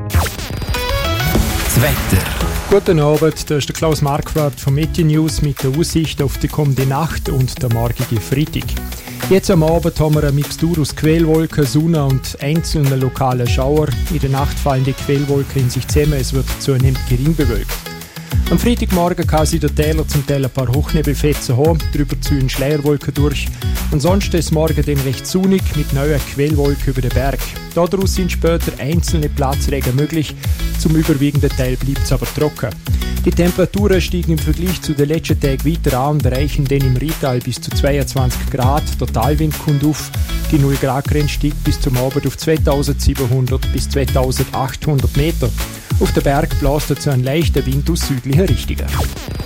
Das Wetter. Guten Abend, das ist der Klaus Marquardt von Meteor News mit der Aussicht auf die kommende Nacht und der morgige Freitag. Jetzt am Abend haben wir eine Mixtur aus Quellwolken, Sonne und einzelnen lokalen Schauer. In der Nacht fallen die Quellwolken in sich zusammen, es wird zunehmend gering bewölkt. Am Freitagmorgen kann sie der Täler zum Teil ein paar Hochnebelfetzen haben, darüber ziehen Schleierwolken durch. Ansonsten ist morgen dann recht sonnig mit neuen Quellwolken über den Berg. Daraus sind später einzelne Platzregen möglich, zum überwiegenden Teil bleibt es aber trocken. Die Temperaturen steigen im Vergleich zu den letzten Tagen weiter an und erreichen dann im Rheintal bis zu 22 Grad. Der Talwind kommt auf, die 0 Grad Grenze steigt bis zum Abend auf 2700 bis 2800 Meter. Auf den Berg bläst dazu ein leichter Wind aus südlicher Richtung.